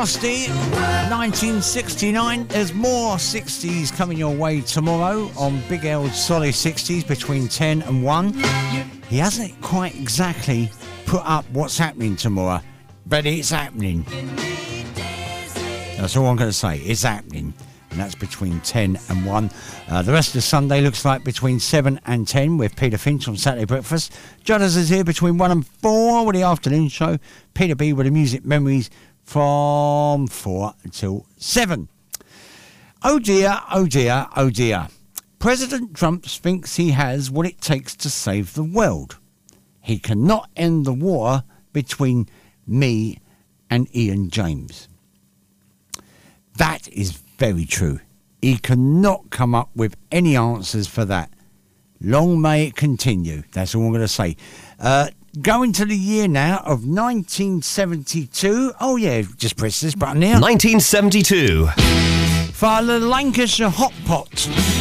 Nasty, 1969. There's more 60s coming your way tomorrow on Big L's Solid 60s between 10 and 1. He hasn't quite exactly put up what's happening tomorrow, but it's happening. That's all I'm going to say. It's happening. And that's between 10 and 1. The rest of the Sunday looks like between 7 and 10 with Peter Finch on Saturday Breakfast. Jodders is here between 1 and 4 with the afternoon show. Peter B with the music memories from 4 until 7. Oh dear, oh dear, oh dear. President Trump thinks he has what it takes to save the world. He cannot end the war between me and Ian James. That is very true. He cannot come up with any answers for that. Long may it continue. That's all I'm going to say. Going to the year now of 1972. Oh, yeah, just press this button here. 1972. For the Lancashire Hot Pot.